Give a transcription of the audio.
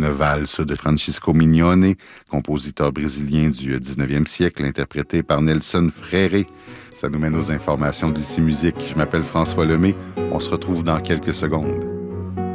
une valse de Francisco Mignone, compositeur brésilien du 19e siècle, interprétée par Nelson Freire. Ça nous mène aux informations d'ici musique. Je m'appelle François Lemay. On se retrouve dans quelques secondes.